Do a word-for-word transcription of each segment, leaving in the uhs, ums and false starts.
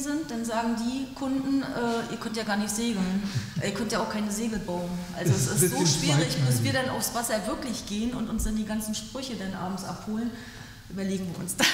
sind, dann sagen die Kunden, äh, ihr könnt ja gar nicht segeln, ihr könnt ja auch keine Segel bauen. Also es ist so schwierig, bis wir dann aufs Wasser wirklich gehen und uns dann die ganzen Sprüche dann abends abholen, überlegen wir uns das.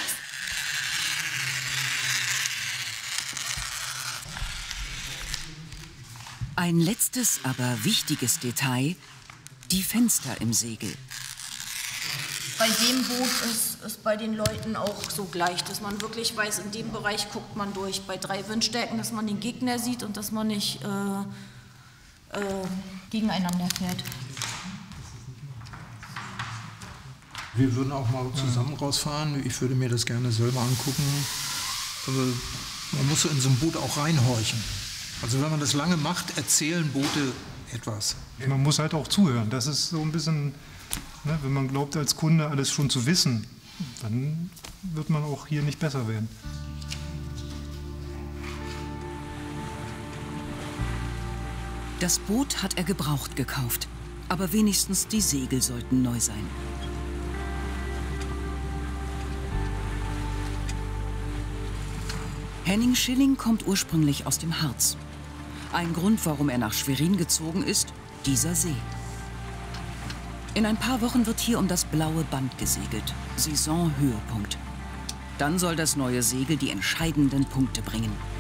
Ein letztes, aber wichtiges Detail, die Fenster im Segel. Bei dem Boot ist es bei den Leuten auch so gleich, dass man wirklich weiß, in dem Bereich guckt man durch. Bei drei Windstärken, dass man den Gegner sieht und dass man nicht äh, äh, gegeneinander fährt. Wir würden auch mal zusammen rausfahren. Ich würde mir das gerne selber angucken. Also man muss so in so ein Boot auch reinhorchen. Also wenn man das lange macht, erzählen Boote etwas. Man muss halt auch zuhören. Das ist so ein bisschen, ne, wenn man glaubt, als Kunde alles schon zu wissen, dann wird man auch hier nicht besser werden. Das Boot hat er gebraucht gekauft, aber wenigstens die Segel sollten neu sein. Henning Schilling kommt ursprünglich aus dem Harz. Ein Grund, warum er nach Schwerin gezogen ist, dieser See. In ein paar Wochen wird hier um das blaue Band gesegelt, Saisonhöhepunkt. Dann soll das neue Segel die entscheidenden Punkte bringen.